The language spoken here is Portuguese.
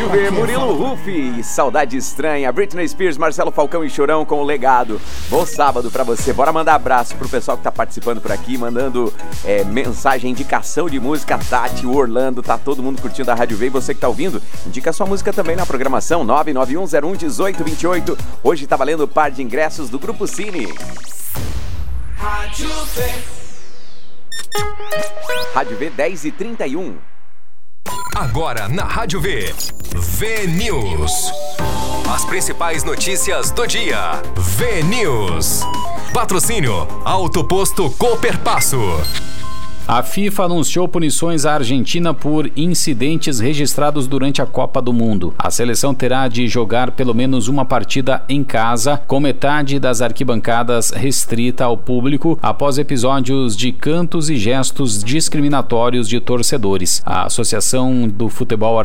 Rádio V, Murilo Rufi, Saudade Estranha, Britney Spears, Marcelo Falcão e Chorão com o Legado. Bom sábado pra você. Bora mandar abraço pro pessoal que tá participando por aqui, mandando mensagem, indicação de música. Tati, o Orlando, tá todo mundo curtindo a Rádio V. E você que tá ouvindo, indica sua música também na programação 991011828. Hoje tá valendo o par de ingressos do Grupo Cine. Rádio V. Rádio V 10h31. Agora na Rádio V, V-News. As principais notícias do dia. V-News. Patrocínio Auto Posto Cooperpasso. A FIFA anunciou punições à Argentina por incidentes registrados durante a Copa do Mundo. A seleção terá de jogar pelo menos uma partida em casa, com metade das arquibancadas restrita ao público, após episódios de cantos e gestos discriminatórios de torcedores. A Associação do Futebol